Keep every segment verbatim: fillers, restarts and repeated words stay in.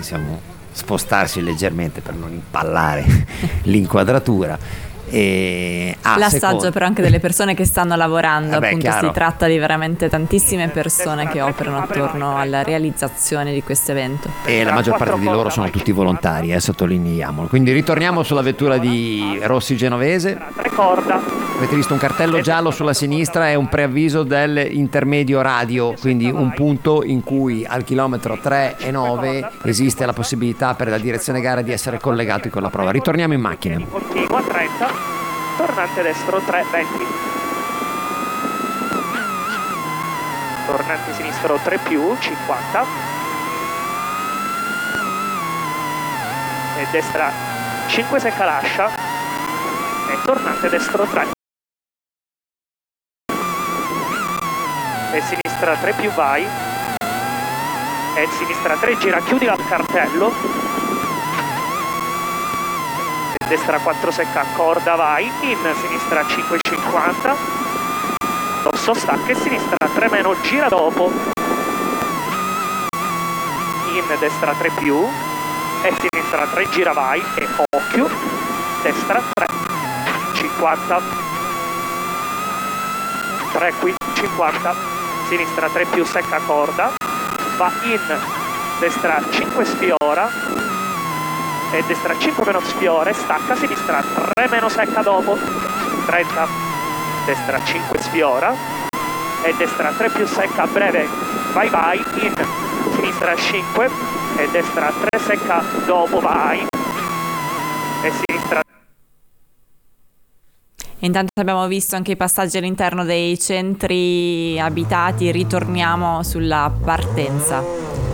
diciamo spostarsi leggermente per non impallare l'inquadratura. E l'assaggio secondo... però anche delle persone che stanno lavorando, Vabbè, appunto chiaro. Si tratta di veramente tantissime persone che operano attorno alla realizzazione di questo evento e la maggior parte di loro sono tutti volontari, eh, sottolineiamolo. Quindi ritorniamo sulla vettura di Rossi Genovese. Avete visto un cartello giallo sulla sinistra, è un preavviso dell'intermedio radio, quindi un punto in cui al chilometro tre e nove esiste la possibilità per la direzione gara di essere collegati con la prova. Ritorniamo in macchina. Continua trenta, tornante destro tre venti, tornante sinistro tre più cinquanta e destra cinque secca lascia e tornante destro tre e sinistra tre più vai e sinistra tre gira, chiudi al cartello e destra quattro secca corda vai, in sinistra cinque cinquanta dosso stacca e sinistra tre meno gira dopo, in destra tre più e sinistra tre gira vai e occhio, destra tre cinquanta tre qui cinquanta, sinistra tre più secca corda, va in destra cinque sfiora e destra cinque meno sfiora e stacca, sinistra tre meno secca dopo trenta, destra cinque sfiora e destra tre più secca breve vai vai, in sinistra cinque e destra tre secca dopo vai e sinistra. Intanto abbiamo visto anche i passaggi all'interno dei centri abitati, ritorniamo sulla partenza.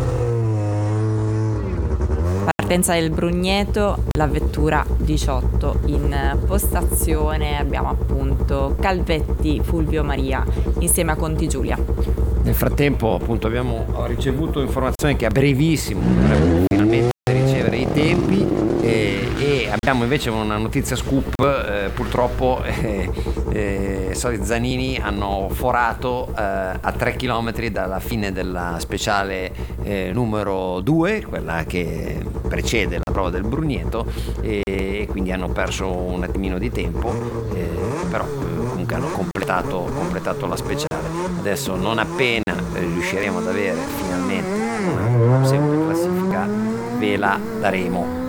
Partenza del Brugneto, la vettura diciotto in postazione, abbiamo appunto Calvetti, Fulvio Maria insieme a Conti Giulia. Nel frattempo appunto abbiamo ricevuto informazioni che a brevissimo dovremmo finalmente ricevere i tempi. E, e abbiamo invece una notizia scoop, eh, purtroppo eh, eh, Solid Zanini hanno forato eh, a tre chilometri dalla fine della speciale eh, numero due, quella che precede la prova del Brugneto, e, e quindi hanno perso un attimino di tempo, eh, però eh, comunque hanno completato, completato la speciale. Adesso non appena eh, riusciremo ad avere finalmente una semplice classifica ve la daremo.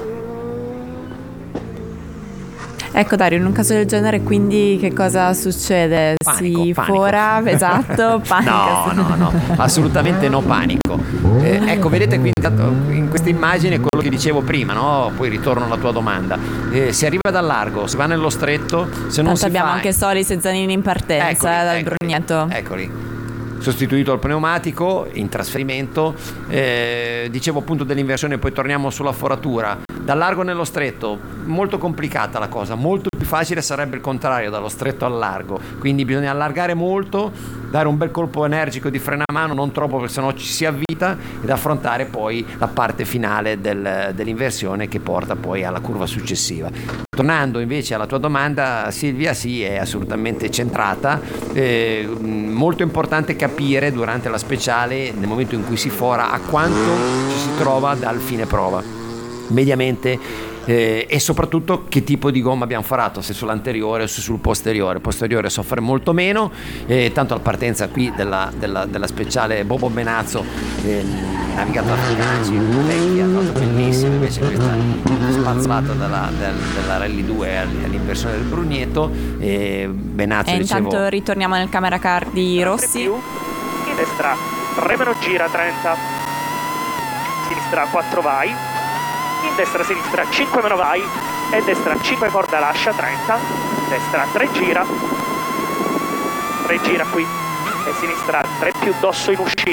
Ecco Dario, in un caso del genere quindi che cosa succede? Panico, si panico. fora, esatto, panico. No, no, no, assolutamente no panico. Eh, ecco, vedete qui in questa immagine quello che dicevo prima, no? Poi ritorno alla tua domanda. Eh, si arriva dal largo, si va nello stretto, se non Tanto si abbiamo fa... anche Solis e Zanini in partenza Eccoli, eh, dal eccoli, Brugneto. Eccoli. Sostituito al pneumatico in trasferimento, eh, dicevo appunto dell'inversione, poi torniamo sulla foratura. Dal largo nello stretto, molto complicata la cosa, molto più facile sarebbe il contrario, dallo stretto al largo, quindi bisogna allargare molto, dare un bel colpo energico di freno a mano, non troppo perché sennò ci si avvita, ed affrontare poi la parte finale del, dell'inversione che porta poi alla curva successiva. Tornando invece alla tua domanda, Silvia, sì, è assolutamente centrata, eh, molto importante capire durante la speciale, nel momento in cui si fora, a quanto ci si trova dal fine prova mediamente, eh, e soprattutto che tipo di gomma abbiamo forato, se sull'anteriore o se sul posteriore. Posteriore soffre molto meno, eh, tanto la partenza qui della, della, della speciale Bobo Benazzo, eh, navigata da Fugacci, vecchia, bellissima, invece questa spazzata dalla, del, della Rally due all'inversione del Brugneto. eh, Benazzo, e dicevo, intanto ritorniamo nel camera car di Rossi. In destra tre meno gira trenta, sinistra quattro vai, in destra sinistra cinque meno vai e destra cinque corda lascia trenta, destra tre gira, tre gira qui e sinistra tre più dosso in uscita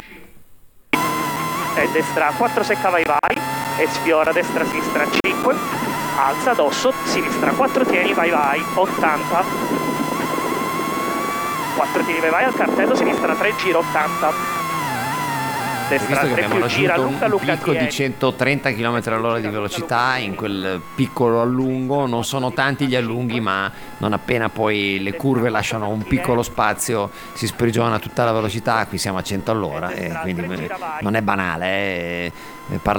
e destra quattro secca vai vai e sfiora destra sinistra cinque, alza dosso, sinistra quattro tieni vai vai ottanta, quattro tieni vai vai al cartello, sinistra tre gira ottanta, destra visto che tre abbiamo più gira raggiunto lunga un lunga picco di tieni. centotrenta chilometri all'ora di velocità in quel piccolo allungo, non sono tanti gli allunghi, ma non appena poi le curve lasciano un piccolo spazio si sprigiona tutta la velocità. Qui siamo a cento all'ora e quindi non è banale, eh. Parla